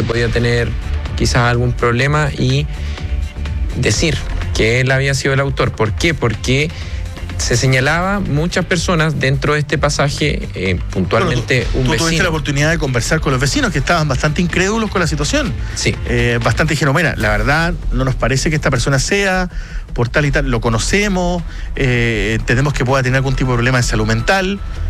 podía tener quizás algún problema y decir que él había sido el autor. ¿Por qué? Porque se señalaba muchas personas dentro de este pasaje, puntualmente un vecino. Tú tuviste la oportunidad de conversar con los vecinos que estaban bastante incrédulos con la situación. Sí. Bastante dijeron, mira, la verdad no nos parece que esta persona sea por tal y tal, lo conocemos, entendemos que pueda tener algún tipo de problema de salud mental,